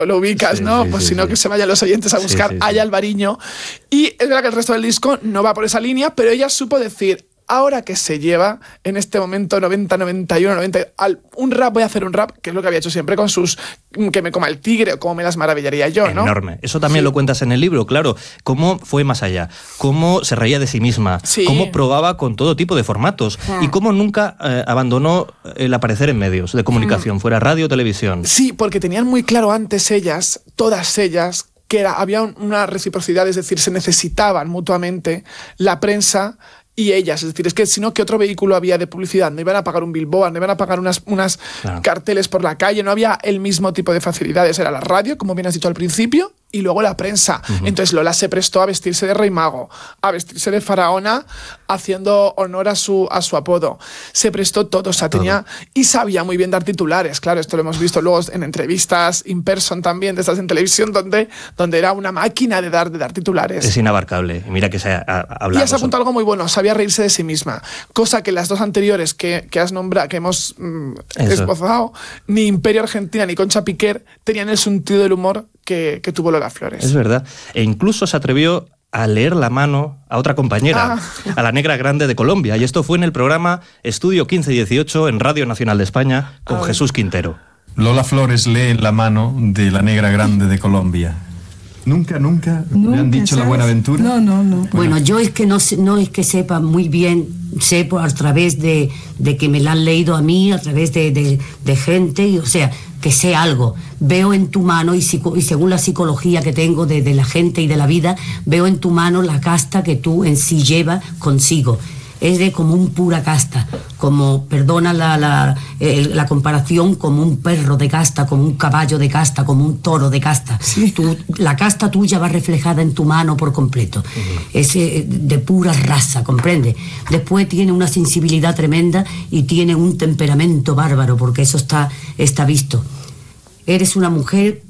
lo ubicas, Sí, ¿no? sí, Pues sí, si no, sí. que se vayan los oyentes a buscar Sí, sí, Aya sí. Alvariño. Y es verdad que el resto del disco no va por esa línea, pero ella supo decir, ahora que se lleva en este momento 90, 91, 90, un rap, voy a hacer un rap, que es lo que había hecho siempre con sus Que me coma el tigre o Cómo me las maravillaría yo, ¿no? Enorme. Eso también Sí. lo cuentas en el libro, claro. Cómo fue más allá, cómo se reía de sí misma, Sí. cómo probaba con todo tipo de formatos y cómo nunca abandonó el aparecer en medios de comunicación, fuera radio o televisión. Sí, porque tenían muy claro antes ellas, todas ellas, que había una reciprocidad, es decir, se necesitaban mutuamente la prensa y ellas, es decir, es que si no, ¿qué otro vehículo había de publicidad? No iban a pagar un billboard, no iban a pagar unas Claro. carteles por la calle, no había el mismo tipo de facilidades, era la radio, como bien has dicho al principio, y luego la prensa. Entonces Lola se prestó a vestirse de Rey Mago, a vestirse de faraona, haciendo honor a su apodo. Se prestó todo, o sea, tenía y sabía muy bien dar titulares, claro, esto lo hemos visto luego en entrevistas in person también, de estas en televisión, donde era una máquina de dar titulares. Es inabarcable. Y mira que se ha Y hablado. has apuntado algo muy bueno, sabía reírse de sí misma, cosa que las dos anteriores que has nombrado, que hemos Eso. esbozado, ni Imperio Argentina ni Concha Piquer tenían el sentido del humor que tuvo Lola Flores. Es verdad. E incluso se atrevió a leer la mano a otra compañera, a la Negra Grande de Colombia. Y esto fue en el programa Estudio 1518 en Radio Nacional de España con Jesús Quintero. Lola Flores lee la mano de la Negra Grande de Colombia. ¿Nunca me han dicho la ¿sabes? Buenaventura? No. Bueno, yo es que no es que sepa muy bien, sé a través de que me la han leído a mí, a través de gente, y, o sea, que sé algo. Veo en tu mano, y según la psicología que tengo de la gente y de la vida, veo en tu mano la casta que tú en sí llevas consigo. Es de como un pura casta, como, perdona la comparación, como un perro de casta, como un caballo de casta, como un toro de casta. Sí. La casta tuya va reflejada en tu mano por completo. Es de pura raza, ¿comprende? Después tiene una sensibilidad tremenda y tiene un temperamento bárbaro, porque eso está visto. Eres una mujer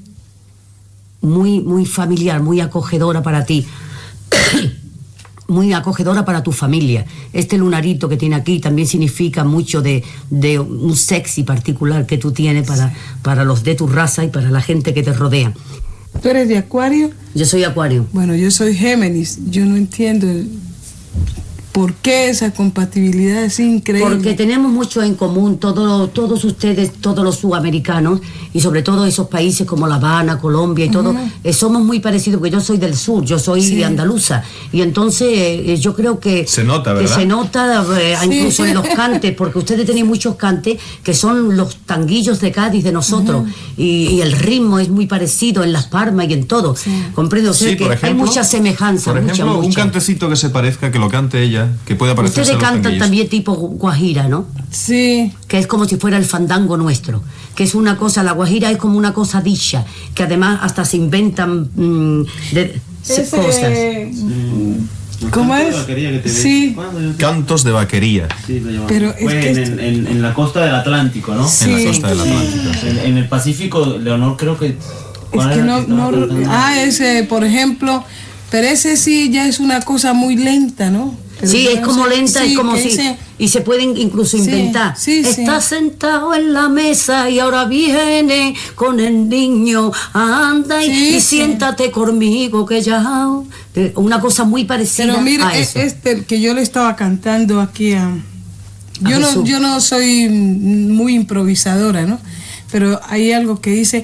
muy, muy familiar, muy acogedora para ti. Muy acogedora para tu familia. Este lunarito que tiene aquí también significa mucho de un sexy particular que tú tienes para los de tu raza y para la gente que te rodea. ¿Tú eres de Acuario? Yo soy Acuario. Bueno, yo soy Géminis. Yo no entiendo por qué esa compatibilidad es increíble. Porque tenemos mucho en común, todos ustedes, todos los sudamericanos, y sobre todo esos países como La Habana, Colombia y todo, somos muy parecidos, porque yo soy del sur, yo soy andaluza, y entonces yo creo que Se nota, ¿verdad? Que se nota incluso en los cantes, porque ustedes tienen muchos cantes que son los tanguillos de Cádiz de nosotros, y el ritmo es muy parecido en Las Palmas y en todo, comprendo, o sea, Sí, que por ejemplo, hay mucha semejanza, por ejemplo, un mucha. cantecito que se parezca, que lo cante ella, que pueda parecerse Ustedes a los cantan tanguillos. también tipo guajira, ¿no? Sí. Que es como si fuera el fandango nuestro, que es una cosa, la guajira es como una cosa dicha, que además hasta se inventan cosas. ¿Cómo es? Sí. Cantos de vaquería. Sí, lo llamamos. Pero es fue que en la costa del Atlántico, ¿no? Sí. En la costa del Atlántico. sí. En el Pacífico, Leonor creo que... Es ¿cuál que era no, el que estaba cantando? ese, por ejemplo, pero ese sí ya es una cosa muy lenta, ¿no? Pero Sí, yo es no como sé, lenta, sí, es como que si... dice- Y se pueden incluso Sí, inventar. sí, sí. Está sentado en la mesa y ahora viene con el niño. Anda Sí, y sí. siéntate conmigo que ya... Una cosa muy parecida Pero mira, a eso. este que yo le estaba cantando aquí a... Jesús. Yo no soy muy improvisadora, ¿no? Pero hay algo que dice...